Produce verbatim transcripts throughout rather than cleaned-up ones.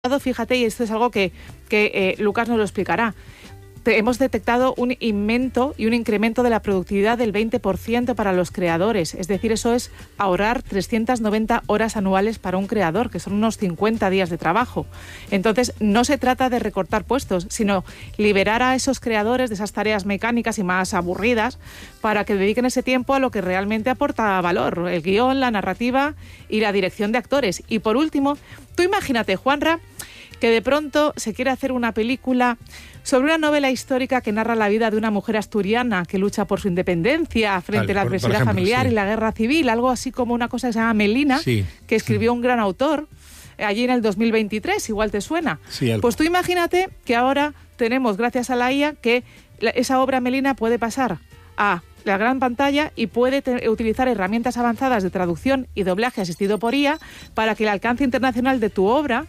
Fíjate, y esto es algo que, que eh, Lucas nos lo explicará. Te, hemos detectado un aumento y un incremento de la productividad del veinte por ciento para los creadores. Es decir, eso es ahorrar trescientas noventa horas anuales para un creador, que son unos cincuenta días de trabajo. Entonces, no se trata de recortar puestos, sino liberar a esos creadores de esas tareas mecánicas y más aburridas para que dediquen ese tiempo a lo que realmente aporta valor, el guión, la narrativa y la dirección de actores. Y por último, tú imagínate, Juanra, que de pronto se quiere hacer una película sobre una novela histórica que narra la vida de una mujer asturiana que lucha por su independencia frente vale, a la adversidad ejemplo, familiar sí. y la guerra civil, algo así como una cosa que se llama Melina, sí, que escribió sí. un gran autor allí en el dos mil veintitrés, igual te suena. Sí, pues tú imagínate que ahora tenemos, gracias a la I A, que la, esa obra Melina puede pasar a la gran pantalla y puede te- utilizar herramientas avanzadas de traducción y doblaje asistido por I A para que el alcance internacional de tu obra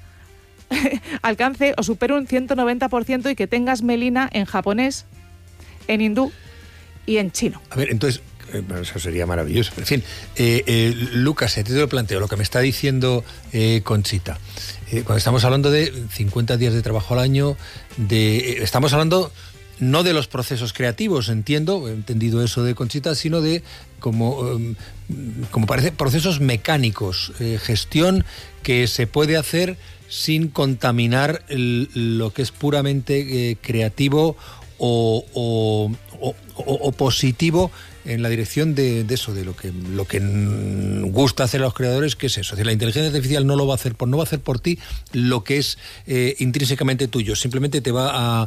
alcance o supere un ciento noventa por ciento y que tengas Melina en japonés, en hindú y en chino. A ver, entonces, eh, eso sería maravilloso. En fin, eh, eh, Lucas, te lo planteo, lo que me está diciendo eh, Conchita. Eh, cuando estamos hablando de cincuenta días de trabajo al año, de, eh, estamos hablando no de los procesos creativos, entiendo, he entendido eso de Conchita, sino de, como, eh, como parece, procesos mecánicos, eh, gestión que se puede hacer sin contaminar el, lo que es puramente eh, creativo o, o, o, o positivo en la dirección de, de eso, de lo que lo que gusta hacer a los creadores, que es eso. Es decir, la inteligencia artificial no lo va a hacer por, no va a hacer por ti lo que es eh, intrínsecamente tuyo, simplemente te va a,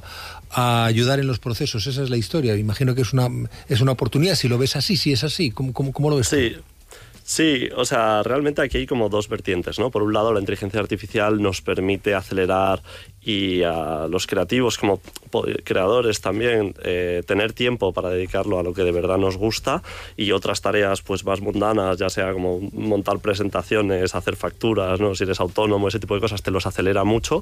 a ayudar en los procesos. Esa es la historia. Imagino que es una es una oportunidad, si lo ves así, si es así. ¿Cómo, cómo, cómo lo ves tú? Sí. Sí, o sea, realmente aquí hay como dos vertientes, ¿no? Por un lado, la inteligencia artificial nos permite acelerar y a los creativos como creadores también eh, tener tiempo para dedicarlo a lo que de verdad nos gusta, y otras tareas pues más mundanas, ya sea como montar presentaciones, hacer facturas, ¿no? Si eres autónomo, ese tipo de cosas te los acelera mucho.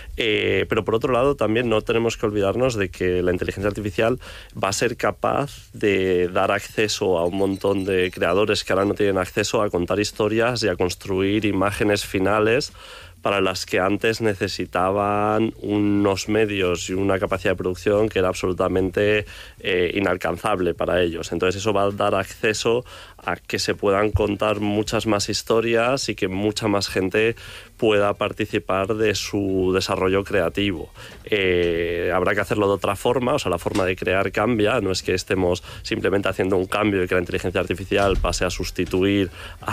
Eh, pero por otro lado también no tenemos que olvidarnos de que la inteligencia artificial va a ser capaz de dar acceso a un montón de creadores que ahora no tienen acceso a contar historias y a construir imágenes finales para las que antes necesitaban unos medios y una capacidad de producción que era absolutamente eh, inalcanzable para ellos. Entonces eso va a dar acceso a que se puedan contar muchas más historias y que mucha más gente pueda participar de su desarrollo creativo. Eh, habrá que hacerlo de otra forma, o sea, la forma de crear cambia, no es que estemos simplemente haciendo un cambio y que la inteligencia artificial pase a sustituir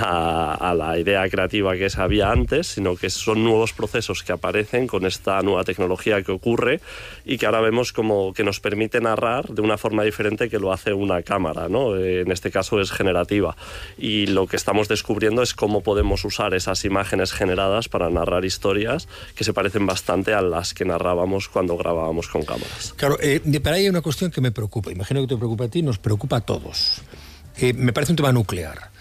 a, a la idea creativa que se había antes, sino que son nuevos procesos que aparecen con esta nueva tecnología que ocurre y que ahora vemos como que nos permite narrar de una forma diferente que lo hace una cámara, ¿no? Eh, en este caso es generativa, y lo que estamos descubriendo es cómo podemos usar esas imágenes generadas para narrar historias que se parecen bastante a las que narrábamos cuando grabábamos con cámaras. Claro, eh, pero ahí hay una cuestión que me preocupa, imagino que te preocupa a ti, nos preocupa a todos. Eh, me parece un tema nuclear.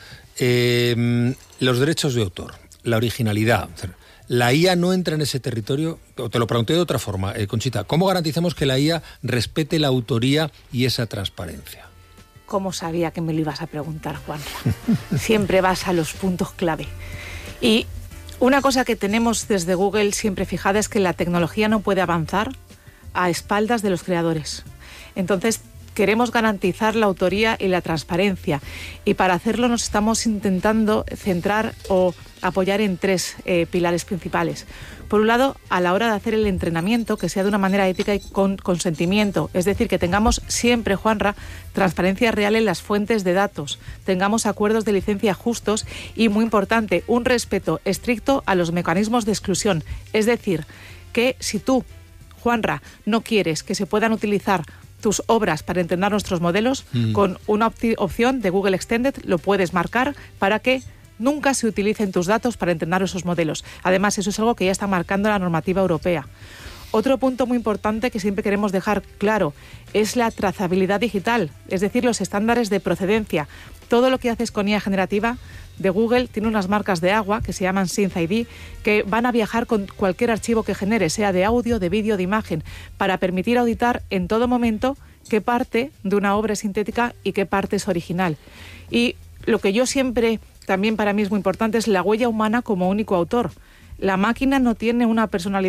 Eh, los derechos de autor, la originalidad. ¿La I A no entra en ese territorio? O te lo pregunté de otra forma, eh, Conchita. ¿Cómo garantizamos que la I A respete la autoría y esa transparencia? ¿Cómo sabía que me lo ibas a preguntar, Juan? Siempre vas a los puntos clave. Y una cosa que tenemos desde Google siempre fijada es que la tecnología no puede avanzar a espaldas de los creadores. Entonces, queremos garantizar la autoría y la transparencia, y para hacerlo nos estamos intentando centrar o apoyar en tres eh, pilares principales. Por un lado, a la hora de hacer el entrenamiento, que sea de una manera ética y con consentimiento, es decir, que tengamos siempre, Juanra, transparencia real en las fuentes de datos, tengamos acuerdos de licencia justos y, muy importante, un respeto estricto a los mecanismos de exclusión. Es decir, que si tú, Juanra, no quieres que se puedan utilizar tus obras para entrenar nuestros modelos, mm. con una op- opción de Google Extended lo puedes marcar para que nunca se utilicen tus datos para entrenar esos modelos. Además, eso es algo que ya está marcando la normativa europea. Otro punto muy importante que siempre queremos dejar claro es la trazabilidad digital, es decir, los estándares de procedencia. Todo lo que haces con I A generativa de Google tiene unas marcas de agua que se llaman Synth I D, que van a viajar con cualquier archivo que genere, sea de audio, de vídeo, de imagen, para permitir auditar en todo momento qué parte de una obra es sintética y qué parte es original. Y lo que yo siempre, también para mí es muy importante, es la huella humana como único autor. La máquina no tiene una personalidad